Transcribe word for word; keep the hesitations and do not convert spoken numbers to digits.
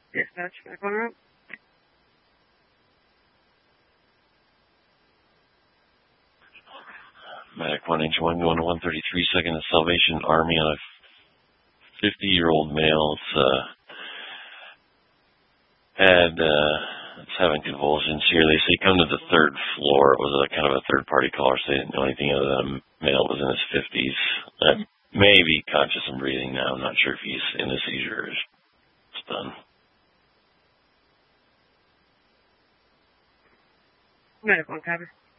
Dispatch, back on route. Medic one H one going to one thirty-three, second to Salvation Army on a fifty-year-old male. It's, uh, had, uh, it's having convulsions here. They say come to the third floor. It was a kind of a third-party caller, so they didn't know anything other than a male was in his fifties. Uh, maybe conscious and breathing now. I'm not sure if he's in a seizure or stunned. Medic one, copy.